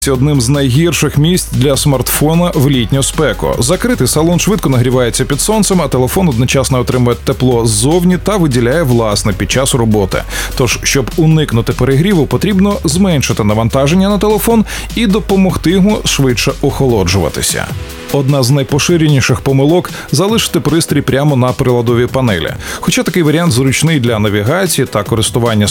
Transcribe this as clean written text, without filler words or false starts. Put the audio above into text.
Це одним з найгірших місць для смартфона в літню спеку. Закритий салон швидко нагрівається під сонцем, а телефон одночасно отримує тепло ззовні та виділяє власне під час роботи. Тож, щоб уникнути перегріву, потрібно зменшити навантаження на телефон і допомогти йому швидше охолоджуватися. Одна з найпоширеніших помилок – залишити пристрій прямо на приладовій панелі. Хоча такий варіант зручний для навігації та користування